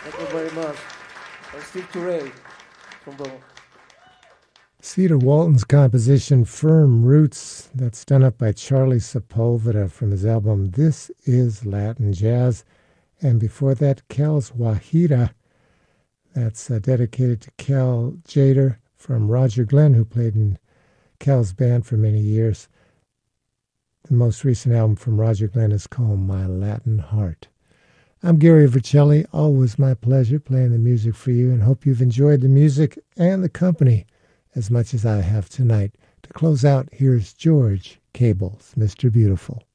Thank you very much. And Steve Turrell, trombone. Cedar Walton's composition Firm Roots, that's done up by Charlie Sepulveda from his album This Is Latin Jazz. And before that, Cal's Wahida, that's dedicated to Cal Jader from Roger Glenn, who played in Cal's band for many years. The most recent album from Roger Glenn is called My Latin Heart. I'm Gary Vercelli. Always my pleasure playing the music for you, and hope you've enjoyed the music and the company as much as I have tonight. To close out, here's George Cable's Mr. Beautiful.